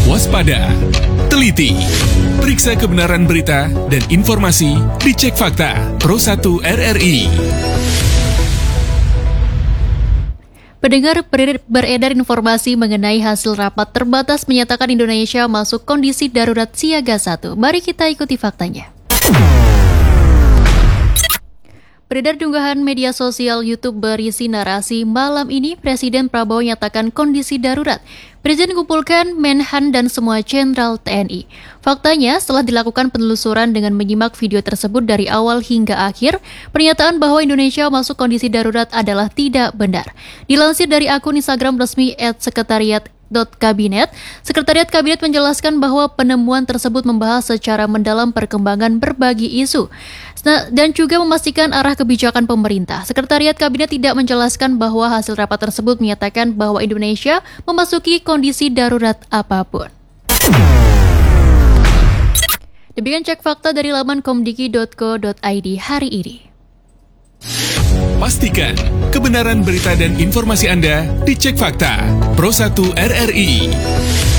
Waspada, teliti, periksa kebenaran berita dan informasi di Cek Fakta Pro 1 RRI. Pendengar, beredar informasi mengenai hasil rapat terbatas menyatakan Indonesia masuk kondisi darurat siaga 1. Mari kita ikuti faktanya. Beredar di unggahan media sosial YouTube berisi narasi malam ini Presiden Prabowo nyatakan kondisi darurat. Presiden kumpulkan Menhan dan semua Jenderal TNI. Faktanya, setelah dilakukan penelusuran dengan menyimak video tersebut dari awal hingga akhir, pernyataan bahwa Indonesia masuk kondisi darurat adalah tidak benar. Dilansir dari akun Instagram resmi @sekretariat.kabinet, Sekretariat Kabinet menjelaskan bahwa penemuan tersebut membahas secara mendalam perkembangan berbagai isu dan juga memastikan arah kebijakan pemerintah. Sekretariat Kabinet tidak menjelaskan bahwa hasil rapat tersebut menyatakan bahwa Indonesia memasuki kondisi darurat apapun. Demikian Cek Fakta dari laman komdiki.co.id hari ini. Pastikan kebenaran berita dan informasi Anda di Cek Fakta Pro 1 RRI.